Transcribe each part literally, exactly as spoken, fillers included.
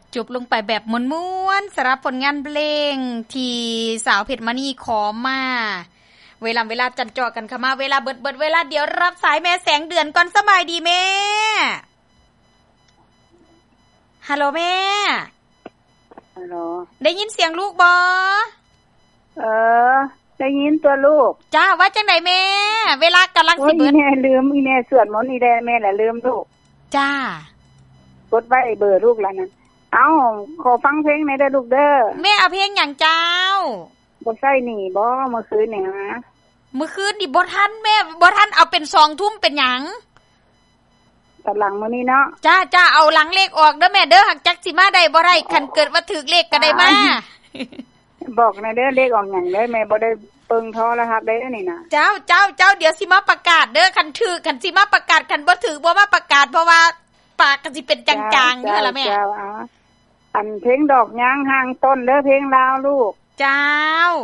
จบลงไปแบบม้วนๆสำหรับผลงานเพลงที่สาวเพชรมณีขอมาเวลาเวลาจันจอกันเข้ามาเวลาเบิดเบิดเวลาเดี๋ยวรับสายแม่แสงเดือนก่อนสบายดีแม่ฮัลโหลแม่ฮัลโหลได้ยินเสียงลูกบ่เออได้ยินตัวลูกจ้าว่าจังได๋แม่เวลากำลังสิเบิดโอ้ยแม่ลืมอีแม่สวดมนต์อีแดแม่แหละลืมลูกจ้ากดไว้เบอร์ลูกแล้วนั่นเอ้าขอฟังเพลงหน่อยเด้อลูกเด้อแม่เอาเพลงหยังเจ้าบ่ใช่นี่บ่เมื่อคืนนี่ฮะเมื่อคืนนี่บ่ทันแม่บ่ทันเอาเป็นสองทุ่มเป็นหยังตอนหลังมื้อนี้เนาะจ้าๆเอาหลังเลขออกเด้อแม่เด้อหักจักสิมาได้บ่ได้คันเกิดว่าถูกเลขก็ได้มาบอกหน่อยเด้อเลขออกหยังเด้อแม่บ่ได้เปิงโทรศัพท์ได้นี่นะเจ้าเจ้าเจ้าเดี๋ยวสิมาประกาศเด้อคันถูกคันสิมาประกาศคันบ่ถูกบ่มาประกาศเพราะว่าปากก็สิเป็นจางๆนี่ล่ะแม่เจ้าอันเพลงดอกยางห่างต้นเด้อเพลงลาวลูกเจ้า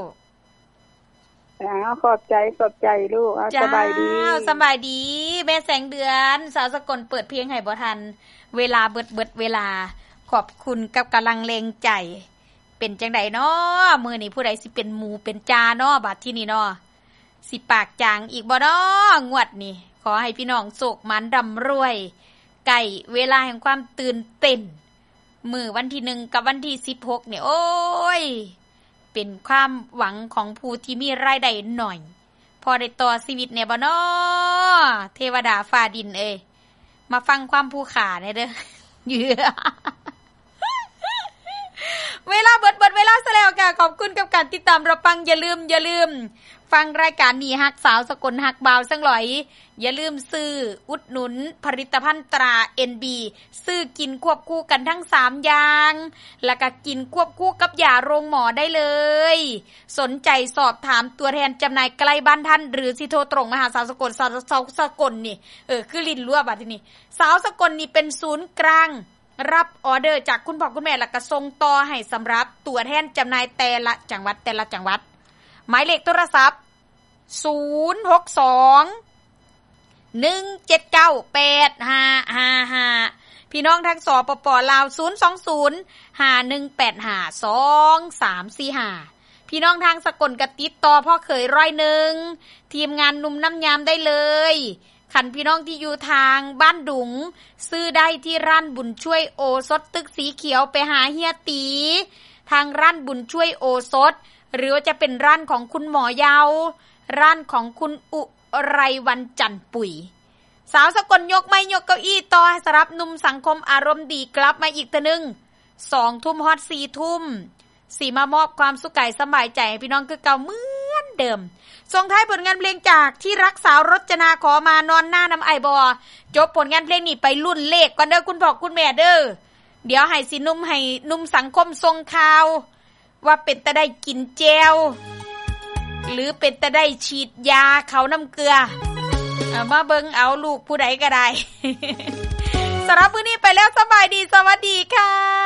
อ้าวขอบใจขอบใจลูกสบายดีสบายดีแม่แสงเดือนสาวสกลเปิดเพลงให้บ่ทันเวลาเบิดเบิดเวลาขอบคุณกับกำลังแรงใจเป็นจังได๋น้อมื้อนี้ผู้ใดสิเป็นหมูเป็นจาน้อบัดที่นี่น้อสิปากจางอีกบ่น้องวดนี้ขอให้พี่น้องโชคมันร่ำรวยใกล้เวลาแห่งความตื่นเต้นมื้อวันที่หนึ่งกับวันที่สิบหกนี่โอ้ยเป็นความหวังของผู้ที่มีรายได้หน่อยพอได้ต่อชีวิตเนี่ยบ่น้อเทวดาฟ้าดินเอ้ยมาฟังความผู้ขาแน่เด้อเยื่อเวลาเบิดเบิดเวลาซะแล้วค่ะขอบคุณกับการติดตามรับฟังอย่าลืมอย่าลืมฟังรายการนี้ฮักสาวสกลฮักบ่าวสังหลอยอย่าลืมซื้ออุดหนุนผลิตภัณฑ์ตรา เอ็น บี ซื้อกินควบคู่กันทั้งสามอย่างแล้วก็กินควบคู่กับยาโรงหมอได้เลยสนใจสอบถามตัวแทนจำหน่ายใกล้บ้านท่านหรือสิโทรตรงมาหาสาวสกลสาวสกลนี่เออคือลิ้นรั่วบัดนี้สาวสกลนี่เป็นศูนย์กลางรับออเดอร์จากคุณพ่อคุณแม่แล้วก็ส่งต่อให้สำหรับตัวแทนจำหน่ายแต่ละจังหวัดแต่ละจังหวัดหมายเลขโทรศัพท์ศูนย์ หก สอง หนึ่ง เจ็ด เก้า แปด ห้า ห้า ห้าพี่น้องทางสปป.ลาวศูนย์ สอง ศูนย์ ห้า หนึ่ง แปด ห้า สอง สาม สี่ ห้าพี่น้องทางสกลก็ติดต่อพ่อเขยร้อยหนึ่งทีมงานหนุ่มน้ำยามได้เลยคันพี่น้องที่อยู่ทางบ้านดุงซื้อได้ที่ร้านบุญช่วยโอสถตึกสีเขียวไปหาเฮียตีทางร้านบุญช่วยโอสถหรือว่าจะเป็นร้านของคุณหมอยาวร้านของคุณอุไรวันจันทร์ปุ๋ยสาวสกลยกไม้ยกเก้าอี้ต่อสำหรับหนุ่มสังคมอารมณ์ดีกลับมาอีกเทื่อนึงสองทุ่มฮอดสี่ทุ่มสิมามอบความสุขกายสบายใจให้พี่น้องคือเก่าเหมือนเดิมส่งท้ายผลงานเพลงจากที่รักสาวรจนาขอมานอนหน้าน้ำไอบอจบผลงานเพลงนี้ไปรุ่นเลขก่อนเด้อคุณพ่อคุณแม่เด้อเดี๋ยวให้สินุ่มให้นุ่มสังคมทรงข่าวว่าเป็นตะได้กินแจวหรือเป็นตะได้ฉีดยาเขาน้ำเกลือเอามาเบิ่งเอาลูกผู้ใดก็ได้สำหรับมื้อนี้ไปแล้วสบายดีสวัสดีค่ะ